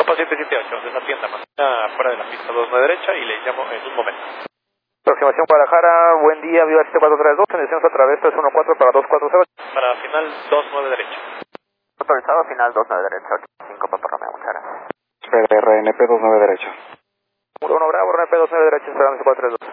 Copa 778, de la tienda más fuera de la pista 29 derecha y le llamo en un momento. Aproximación Guadalajara, buen día, Viva 7432, condiciones a través 314 para 240. Para final 29 derecha. Autorizado, final 29 derecha, 85 Papa Romeo, muchas gracias. RNP 29 derecha. 1 Bravo, RNP 29 derecha, esperando 432.